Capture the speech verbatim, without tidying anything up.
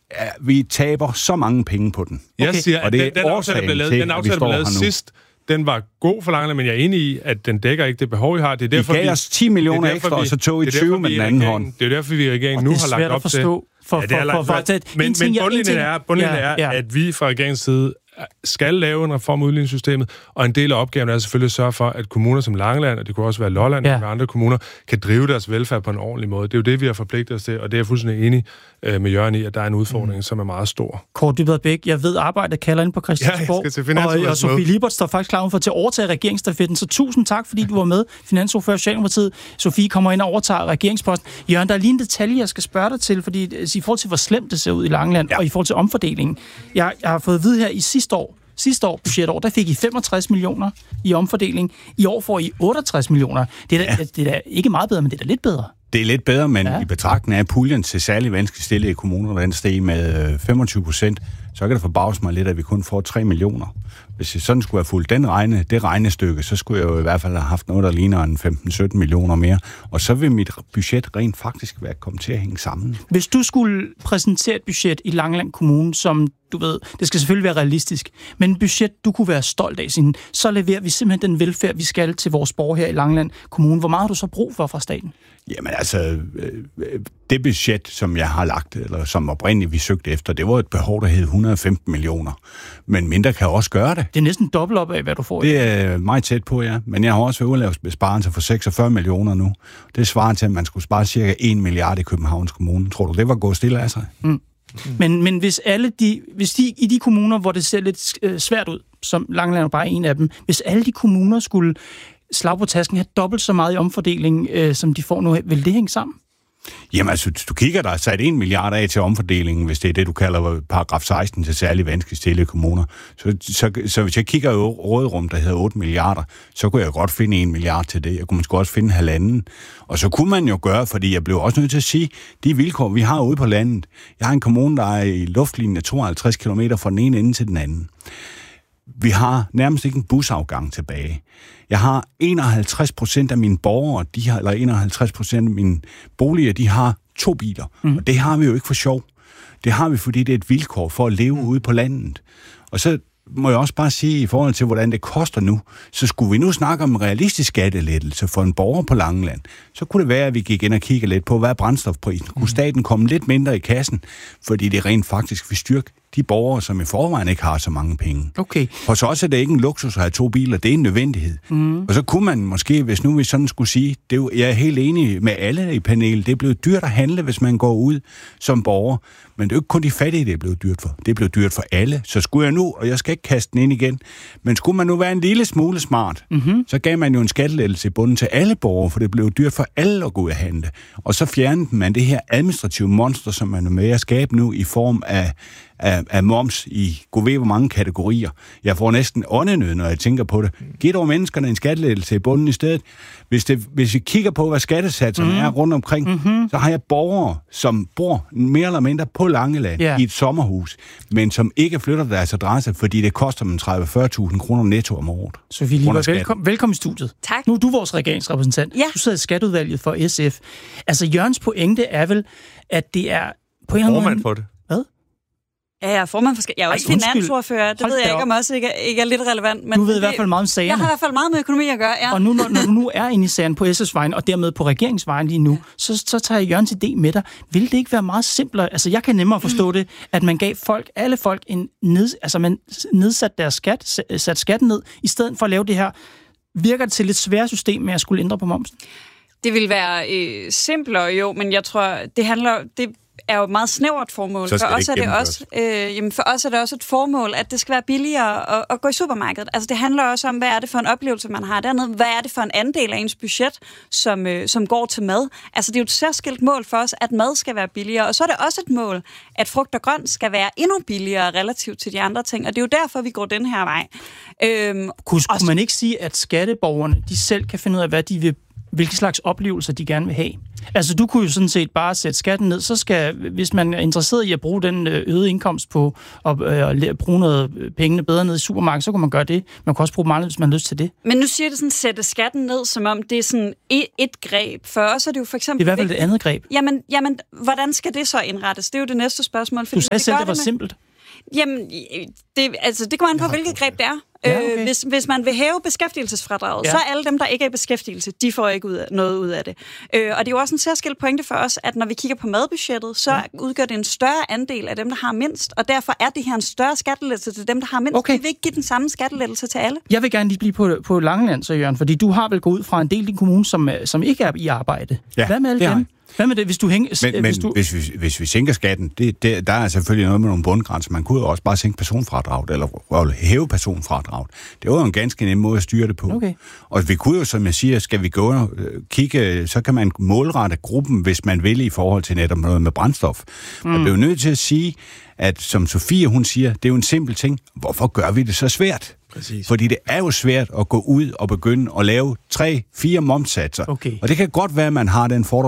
er, vi taber så mange penge på den. Okay. Jeg siger, og det at den, den aftale, der blev lavet, den aftale, der blev lavet sidst, den var god for Langeland, men jeg er enig i, at den dækker ikke det behov, I har. Det er derfor, I gav os ti millioner ekstra, og så tog I tyve med den anden hånd. Det er derfor, vi i regeringen nu har lagt op til... For, ja, det er for, for, for, for, men, men bundlinjen er, bundlinjen ja, ja. er, at vi fra regeringens side skal lave en reform af udligningssystemet, og en del af opgaven er selvfølgelig at sørge for, at kommuner som Langeland, og det kunne også være Lolland ja. og andre kommuner, kan drive deres velfærd på en ordentlig måde. Det er jo det, vi har forpligtet os til, og det er jeg fuldstændig enig øh, med Jørgen i, at der er en udfordring, mm. som er meget stor. Kåre Dybvad Bech, jeg ved, arbejdet kalder ind på Christiansborg, ja, og, og Sofie Lippert står faktisk klar for til at overtage regeringsstafetten, så tusind tak, fordi du var med, finansordfører for Socialdemokratiet. Sofie kommer ind og overtager regeringsposten. Jørgen, der er lige en detalje, jeg skal spørge dig til, fordi i forhold til, hvor slemt det ser ud i Langeland, ja. og i forhold til omfordelingen. Jeg, jeg har fået at vide her i sidste år, Sidste år, budgetår, der fik I femogtres millioner i omfordeling. I år får I otteogtres millioner. Det er, da, ja. det er da ikke meget bedre, men det er da lidt bedre. Det er lidt bedre, men ja. i betragtning af puljen til særlig vanskeligt stillede kommuner, der den steg med femogtyve procent, så kan det forbavse mig lidt, at vi kun får tre millioner. Hvis jeg sådan skulle have fulgt den regne, det regnestykke, så skulle jeg jo i hvert fald have haft noget, der ligner en femten sytten millioner mere. Og så vil mit budget rent faktisk være kommet til at hænge sammen. Hvis du skulle præsentere et budget i Langeland Kommune, som du ved, det skal selvfølgelig være realistisk, men et budget, du kunne være stolt af, sådan, så leverer vi simpelthen den velfærd, vi skal til vores borgere her i Langeland Kommune. Hvor meget har du så brug for fra staten? Jamen altså, det budget, som jeg har lagt, eller som oprindeligt vi søgte efter, det var et behov, der hed et hundrede og femten millioner. Men mindre kan også gøre det. Det er næsten dobbelt op af, hvad du får. Det er meget tæt på, ja. Men jeg har også været lavet besparelser for seksogfyrre millioner nu. Det svarer til, at man skulle spare cirka en milliard i Københavns Kommune. Tror du, det var gået stille af sig? Mm. Mm. Men, men hvis alle de, hvis de, i de kommuner, hvor det ser lidt øh, svært ud, som Langeland er bare en af dem, hvis alle de kommuner skulle slag på tasken have dobbelt så meget i omfordeling, øh, som de får nu, vil det hænge sammen? Jamen altså, du kigger, der er sat en milliard af til omfordelingen, hvis det er det, du kalder paragraf seksten til særlig vanskeligt stillede kommuner. Så, så, så hvis jeg kigger i råderum, der hedder otte milliarder, så kunne jeg godt finde en milliard til det. Jeg kunne måske også finde halvanden. Og så kunne man jo gøre, fordi jeg blev også nødt til at sige, de vilkår, vi har ude på landet. Jeg har en kommune, der er i luftlinjen af tooghalvtreds kilometer fra den ene ende til den anden. Vi har nærmest ikke en busafgang tilbage. Jeg har enoghalvtreds procent af mine borgere, de har, eller enoghalvtreds procent af mine boliger, de har to biler. Mm. Og det har vi jo ikke for sjov. Det har vi, fordi det er et vilkår for at leve ude på landet. Og så må jeg også bare sige, i forhold til, hvordan det koster nu, så skulle vi nu snakke om en realistisk skattelettelse for en borger på Langeland, så kunne det være, at vi gik ind og kiggede lidt på, hvad er brændstofprisen? Kunne staten komme lidt mindre i kassen, fordi det rent faktisk vil styrke de borgere, som i forvejen ikke har så mange penge. Okay. For så også er det ikke en luksus at have to biler, det er en nødvendighed. Mm. Og så kunne man måske, hvis nu vi sådan skulle sige, det er jo, jeg er helt enig med alle i panelet, det er blevet dyrt at handle, hvis man går ud som borger, men det er jo ikke kun de fattige, det er blevet dyrt for. Det er blevet dyrt for alle. Så skulle jeg nu, og jeg skal ikke kaste den ind igen, men skulle man nu være en lille smule smart, mm-hmm. så gav man jo en skattelettelse i bunden til alle borgere, for det blev dyrt for alle at gå ud og handle. Og så fjernede man det her administrative monster, som man er med at skabe nu i form af Af, af moms i god ved hvor mange kategorier. Jeg får næsten åndenød, når jeg tænker på det. Giv dog menneskerne en skattelettelse i bunden i stedet. Hvis, det, hvis vi kigger på, hvad skattesatserne mm. er rundt omkring, mm-hmm. så har jeg borgere, som bor mere eller mindre på Langeland yeah. i et sommerhus, men som ikke flytter deres adresse, fordi det koster dem tredive til fyrre tusind kroner netto om året. Sofie Lippert, velkommen, velkommen i studiet. Tak. Nu er du vores regeringsrepræsentant. Ja. Du sidder i skatteudvalget for S F. Altså, Jørgens pointe er vel, at det er på en eller anden måde... for det. Hvad? Ja, jeg er formand for... Jeg er også finansordfører. Det ved jeg ikke, om også ikke er, ikke er lidt relevant. Men du ved i hvert fald meget om sagerne. Jeg har i hvert fald meget med økonomi at gøre, ja. Og nu, når, når du nu er inde i sagen på S F's vejen, og dermed på regeringsvejen lige nu, ja. så, så tager jeg Jørgens idé med dig. Vil det ikke være meget simplere? Altså, jeg kan nemmere forstå mm. det, at man gav folk, alle folk, en ned, altså man nedsat deres skat, sat skatten ned, i stedet for at lave det her. Virker det til et svært system med at skulle ændre på momsen? Det vil være øh, simplere, jo, men jeg tror, det handler... Det er jo et meget snævert formål. For os, er det også, øh, jamen for os er det også et formål, at det skal være billigere at, at gå i supermarkedet. Altså det handler også om, hvad er det for en oplevelse, man har dernede? Hvad er det for en andel af ens budget, som, øh, som går til mad? Altså det er jo et særskilt mål for os, at mad skal være billigere. Og så er det også et mål, at frugt og grønt skal være endnu billigere relativt til de andre ting. Og det er jo derfor, vi går den her vej. Øhm, kunne, kunne man ikke sige, at skatteborgerne, de selv kan finde ud af, hvad de vil hvilke slags oplevelser de gerne vil have. Altså, du kunne jo sådan set bare sætte skatten ned, så skal, hvis man er interesseret i at bruge den øgede indkomst på at øh, bruge noget pengene bedre ned i supermarkedet, så kunne man gøre det. Man kan også bruge meget, hvis man har lyst til det. Men nu siger det sådan, sætte skatten ned, som om det er sådan et, et greb. For os er det jo for eksempel... Det er i hvert fald et andet greb. Jamen, jamen, hvordan skal det så indrettes? Det er jo det næste spørgsmål. Du sagde selv, det var simpelt. Jamen, det, altså, det kommer an på, ja, hvilket greb det er. Ja, okay. øh, hvis, hvis man vil hæve beskæftigelsesfradraget, ja. så er alle dem, der ikke er i beskæftigelse, de får ikke ud af, noget ud af det. Øh, og det er jo også en særskilt pointe for os, at når vi kigger på madbudgettet, så ja. udgør det en større andel af dem, der har mindst, og derfor er det her en større skattelettelse til dem, der har mindst. Okay. Vi vil ikke give den samme skattelettelse til alle. Jeg vil gerne lige blive på, på Langeland, så Jørgen, fordi du har vel gået ud fra en del af din kommune, som, som ikke er i arbejde. Ja, hvad med alle dem? Hvad med det, hvis du hænger... Men, men hvis, du... hvis, vi, hvis vi sænker skatten, det, det, der er selvfølgelig noget med nogle bundgrænser. Man kunne jo også bare sænke personfradraget, eller, eller hæve personfradraget. Det var jo en ganske nem måde at styre det på. Okay. Og vi kunne jo, som jeg siger, skal vi gå og kigge, så kan man målrette gruppen, hvis man vil, i forhold til netop noget med brændstof. Mm. Man bliver jo nødt til at sige, at som Sofie, hun siger, det er jo en simpel ting. Hvorfor gør vi det så svært? Præcis. Fordi det er jo svært at gå ud og begynde at lave tre, fire momssatser. Okay. Og det kan godt være, at man har den